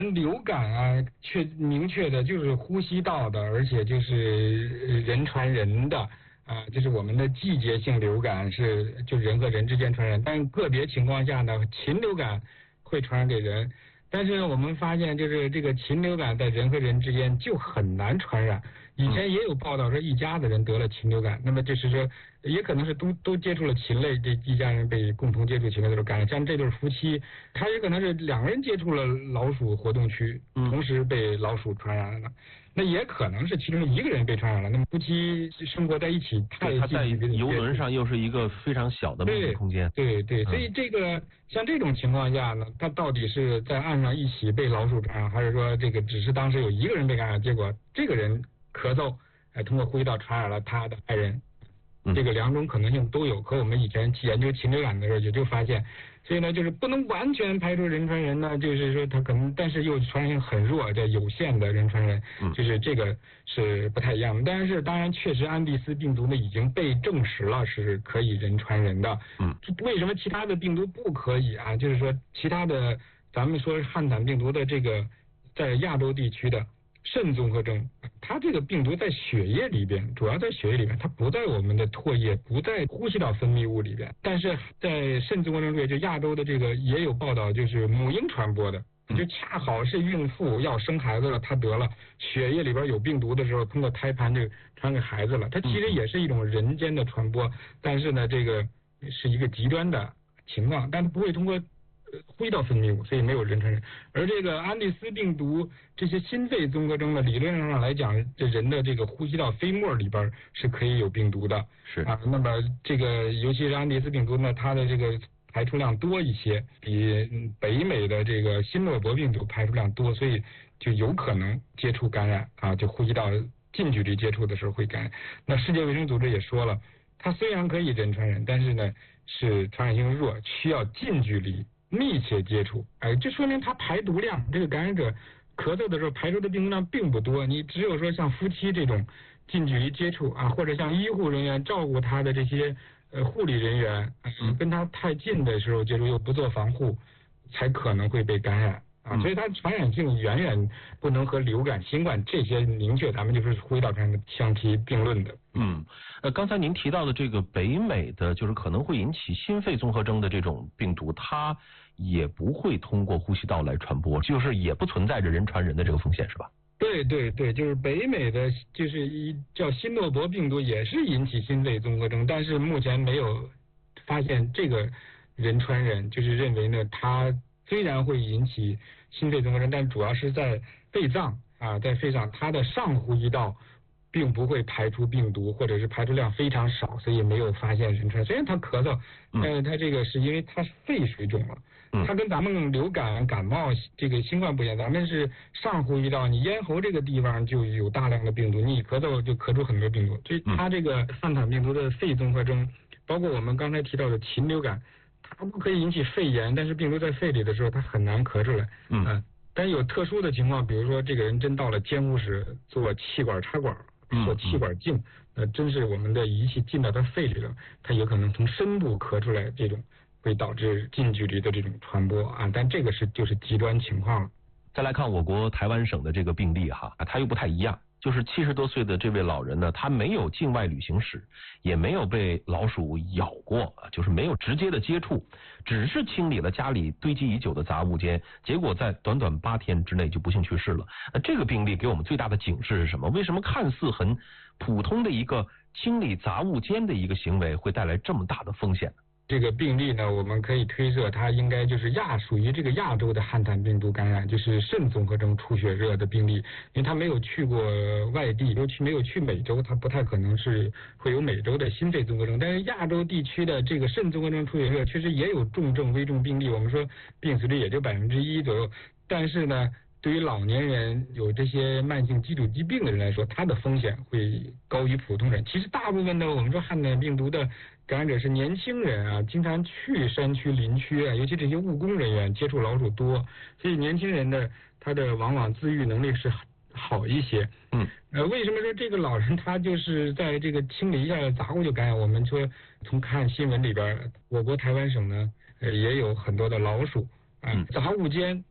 流感啊，明确的就是呼吸道的，而且就是人传人的啊，就是我们的季节性流感是就人和人之间传染，但个别情况下呢，禽流感会传染给人。但是我们发现，就是这个禽流感在人和人之间就很难传染。以前也有报道说一家子人得了禽流感，那么就是说也可能是都接触了禽类，这一家人被共同接触禽类都感染。像这对夫妻，他也可能是两个人接触了老鼠活动区，同时被老鼠传染了。那也可能是其中一个人被传染了。那么夫妻生活在一起， 他在游轮上又是一个非常小的密闭空间。 对，所以这个像这种情况下呢，他到底是在岸上一起被老鼠传染，还是说这个只是当时有一个人被感染，结果这个人咳嗽，通过呼吸道传染了他的爱人？这个两种可能性都有。可我们以前研究禽流感的时候也就发现，所以呢，就是不能完全排除人传人呢，就是说它可能，但是又传染性很弱，这有限的人传人，就是这个是不太一样的。但是当然，确实安第斯病毒呢已经被证实了是可以人传人的。为什么其他的病毒不可以啊？就是说其他的，咱们说汉坦病毒的这个在亚洲地区的肾综合征，它这个病毒在血液里边，主要在血液里边，它不在我们的唾液，不在呼吸道分泌物里边。但是在肾综合征就亚洲的这个也有报道，就是母婴传播的，就恰好是孕妇要生孩子了，她得了血液里边有病毒的时候，通过胎盘就传给孩子了。它其实也是一种人间的传播，但是呢，这个是一个极端的情况，但不会通过呼吸道分泌物，所以没有人传人。而这个安第斯病毒这些心肺综合征的理论上来讲，这人的这个呼吸道飞沫里边是可以有病毒的。 是啊，那么这个尤其是安第斯病毒呢，它的这个排出量多一些，比北美的这个新诺伯病毒排出量多，所以就有可能接触感染啊，就呼吸道近距离接触的时候会感染。那世界卫生组织也说了，它虽然可以人传人，但是呢是传染性弱，需要近距离密切接触，这说明它排毒量，这个感染者咳嗽的时候排出的病毒量并不多，你只有说像夫妻这种近距离接触啊，或者像医护人员照顾他的这些护理人员，跟他太近的时候接触又不做防护，才可能会被感染啊，所以它传染性远远不能和流感、新冠这些明确咱们就是呼吸道传染相提并论的。 刚才您提到的这个北美的就是可能会引起心肺综合征的这种病毒，它也不会通过呼吸道来传播，就是也不存在着人传人的这个风险，是吧？ 对，就是北美的就是叫新诺伯病毒也是引起心肺综合征，但是目前没有发现这个人传人，就是认为呢，它虽然会引起心肺综合征，但主要是在肺脏啊，在肺脏它的上呼吸道并不会排出病毒，或者是排出量非常少，所以没有发现人传。虽然他咳嗽，但是他这个是因为他肺水肿了。它跟咱们流感、感冒这个新冠不一样，咱们是上呼吸道，你咽喉这个地方就有大量的病毒，你一咳嗽就咳出很多病毒。所以它这个汉坦病毒的肺综合征，包括我们刚才提到的禽流感，它不可以引起肺炎，但是病毒在肺里的时候，它很难咳出来。但有特殊的情况，比如说这个人真到了监护室做气管插管或气管镜，真是我们的仪器进到他肺里了，他有可能从深部咳出来，这种会导致近距离的这种传播啊，但这个就是极端情况了。 再来看我国台湾省的这个病例哈，它又不太一样，就是70多岁的这位老人呢，他没有境外旅行史，也没有被老鼠咬过，就是没有直接的接触，只是清理了家里堆积已久的杂物间，结果在短短8天之内就不幸去世了。这个病例给我们最大的警示是什么？为什么看似很普通的一个清理杂物间的一个行为会带来这么大的风险呢？ 这个病例呢，我们可以推测它应该就是属于这个亚洲的汉坦病毒感染，就是肾综合征出血热的病例，因为他没有去过外地，没有去美洲，他不太可能是会有美洲的心肺综合征。但是亚洲地区的这个肾综合征出血热确实也有重症、危重病例，我们说病死率也就1%左右，但是呢，对于老年人有这些慢性基础疾病的人来说，它的风险会高于普通人。其实大部分的我们说汉坦病毒的感染者是年轻人啊，经常去山区林区啊，尤其这些务工人员接触老鼠多，所以年轻人的他的往往自愈能力是好一些。为什么说这个老人他就是在这个清理一下杂物就感染？我们说从看新闻里边，我国台湾省呢也有很多的老鼠。杂物间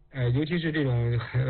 尤其是这种